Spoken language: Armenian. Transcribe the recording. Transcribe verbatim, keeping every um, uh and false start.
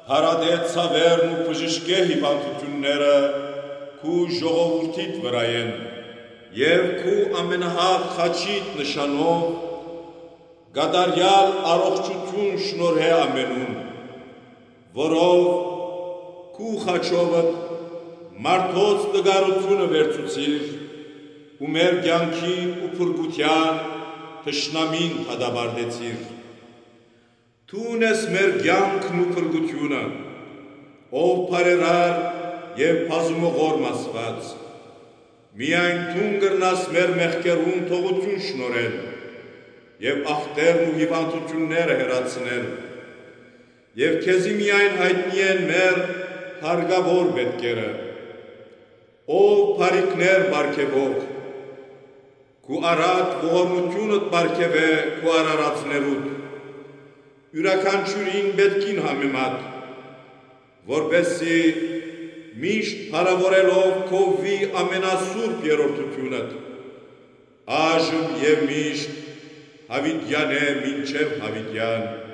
հարադետ ցավերն ու բժշկե հիվանդությունները քու ժողովուրդիդ վրա են եւ քու ամենահաղ խաչիդ նշանով գադարյալ առողջություն շնորհե ամենուն, որով քու խաչովդ մարդոց տգարությունը վերցուցիր ու մեր կյանքին ու փրկության թշնամին հադաբարդեցիր։ Թուն ես մեր կյանքն ու փրկությունը, ով բարերար եւ բազումողորմ Աստված, միայն թուն կրնաս մեր մեղքերուն թողություն շնորհել եւ ախտերն ու հիվանդությունները հեռացնել, եւ քեզի միայն հայտնի են մեր հարգավոր պետքերը, ով բարիքներ բարգեւող, քու արատ ողորմությունդ բարգեւե քու արարածներուդ, յուրաքանչյուրին պետքին համեմատ, որպեսզի միշտ փառավորելով քո վի ամենասուրբ երրորդությունդ, այժմ եւ միշտ հավիտյան է մինչև հավիտյան։